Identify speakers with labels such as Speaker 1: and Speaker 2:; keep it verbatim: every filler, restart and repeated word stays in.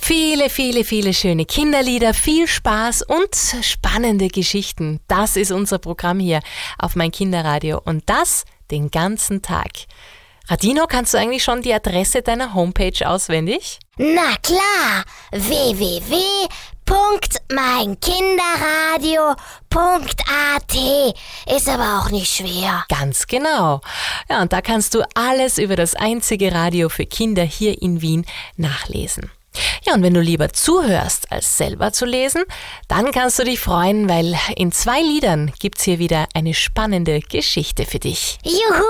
Speaker 1: Viele, viele, viele schöne Kinderlieder, viel Spaß und spannende Geschichten. Das ist unser Programm hier auf mein Kinderradio und das den ganzen Tag. Radino, kannst du eigentlich schon die Adresse deiner Homepage auswendig?
Speaker 2: Na klar, w w w punkt mein kinderradio punkt a t ist aber auch nicht schwer.
Speaker 1: Ganz genau. Ja, und da kannst du alles über das einzige Radio für Kinder hier in Wien nachlesen. Ja, und wenn du lieber zuhörst, als selber zu lesen, dann kannst du dich freuen, weil in zwei Liedern gibt's hier wieder eine spannende Geschichte für dich.
Speaker 2: Juhu!